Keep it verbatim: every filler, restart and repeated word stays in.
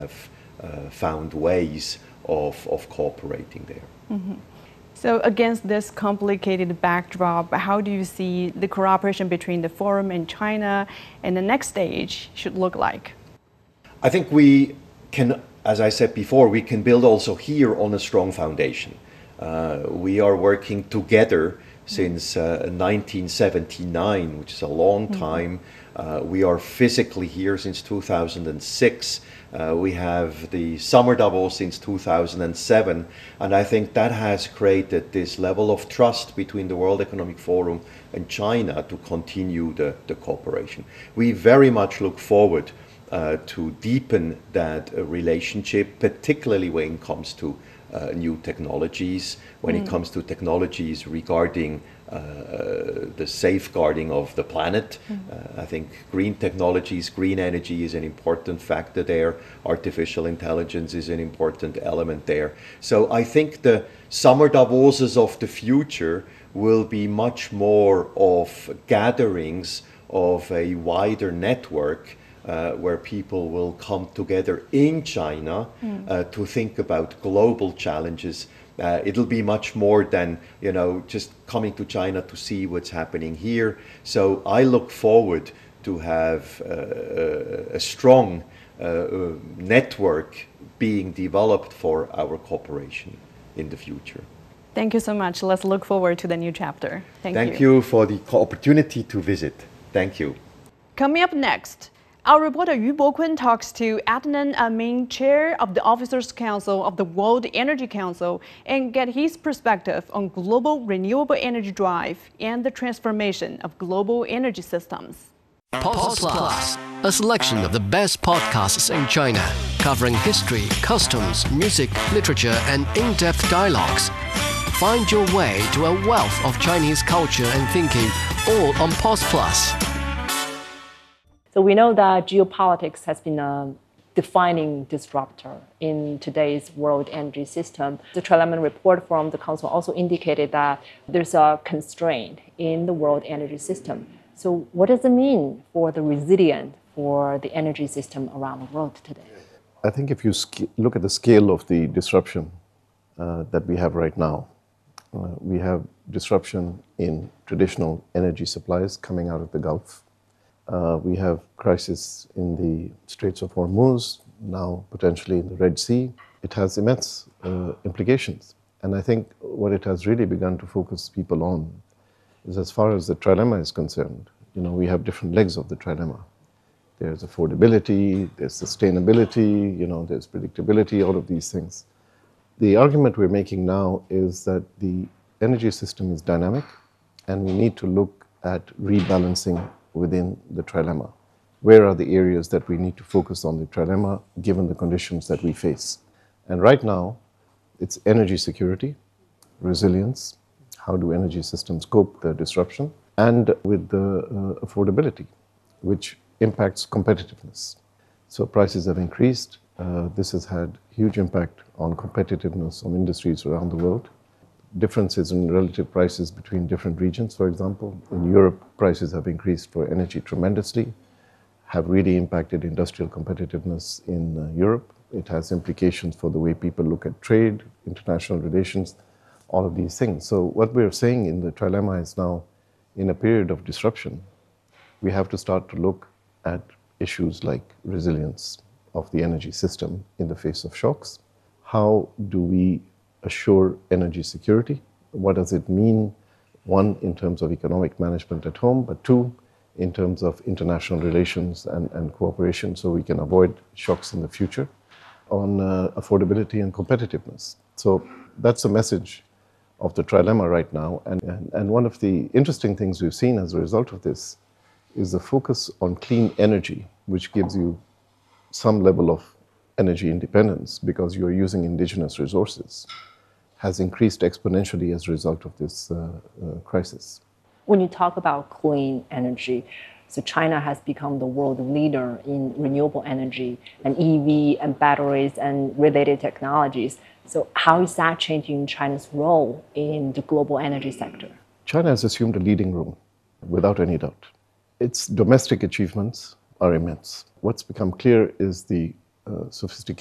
have uh, found ways of, of cooperating there. Mm-hmm. So against this complicated backdrop, how do you see the cooperation between the Forum and China and the next stage should look like? I think we can, as I said before, we can build also here on a strong foundation. Uh, we are working together since uh, nineteen seventy-nine, which is a long time. Uh, we are physically here since two thousand six. Uh, we have the Summer Davos since two thousand seven, and I think that has created this level of trust between the World Economic Forum and China to continue the, the cooperation. We very much look forward uh, to deepen that uh, relationship, particularly when it comes to uh, new technologies, when mm. it comes to technologies regarding Uh, the safeguarding of the planet. Mm. Uh, I think green technologies, green energy is an important factor there. Artificial intelligence is an important element there. So I think the summer Davoses of the future will be much more of gatherings of a wider network uh, where people will come together in China mm. uh, to think about global challenges. Uh, it'll be much more than, you know, just coming to China to see what's happening here. So I look forward to have uh, a strong uh, network being developed for our cooperation in the future. Thank you so much. Let's look forward to the new chapter. Thank, Thank you. you for the opportunity to visit. Thank you. Coming up next, our reporter Yu Bokwon talks to Adnan Amin, chair of the Officers' Council of the World Energy Council, and get his perspective on global renewable energy drive and the transformation of global energy systems. Pulse Plus, a selection of the best podcasts in China, covering history, customs, music, literature, and in-depth dialogues. Find your way to a wealth of Chinese culture and thinking, all on Pulse Plus. So we know that geopolitics has been a defining disruptor in today's world energy system. The Trilemma report from the Council also indicated that there's a constraint in the world energy system. So what does it mean for the resilience for the energy system around the world today? I think if you look at the scale of the disruption uh, that we have right now, uh, we have disruption in traditional energy supplies coming out of the Gulf. Uh, we have crisis in the Straits of Hormuz, now potentially in the Red Sea. It has immense uh, implications. And I think what it has really begun to focus people on is, as far as the trilemma is concerned, you know, we have different legs of the trilemma. There's affordability, there's sustainability, you know, there's predictability, all of these things. The argument we're making now is that the energy system is dynamic, and we need to look at rebalancing within the trilemma. Where are the areas that we need to focus on the trilemma given the conditions that we face? And right now, it's energy security, resilience, how do energy systems cope with the disruption, and with the uh, affordability, which impacts competitiveness. So prices have increased. Uh, this has had huge impact on competitiveness of industries around the world. Differences in relative prices between different regions, for example. In Europe, prices have increased for energy tremendously, have really impacted industrial competitiveness in uh, Europe. It has implications for the way people look at trade, international relations, all of these things. So what we're saying in the trilemma is now, in a period of disruption, we have to start to look at issues like resilience of the energy system in the face of shocks. How do we assure energy security? What does it mean, one, in terms of economic management at home, but two, in terms of international relations and, and cooperation, so we can avoid shocks in the future, on uh, affordability and competitiveness. So that's the message of the trilemma right now. And, and, and one of the interesting things we've seen as a result of this is the focus on clean energy, which gives you some level of energy independence because you're using indigenous resources, has increased exponentially as a result of this uh, uh, crisis. When you talk about clean energy, so China has become the world leader in renewable energy and E V and batteries and related technologies. So how is that changing China's role in the global energy sector? China has assumed a leading role, without any doubt. Its domestic achievements are immense. What's become clear is the uh, sophisticated